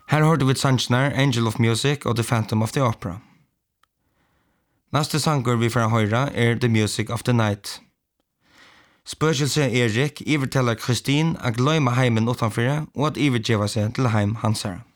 Her hørte vi sannsjoner Angel of Music og The Phantom of the Opera. Neste sanger vi får høre The Music of the Night. Spøkelse Erik iverteller Kristin at gløyma heimen utanfyrir og at ivertjeva seg til heim hansara.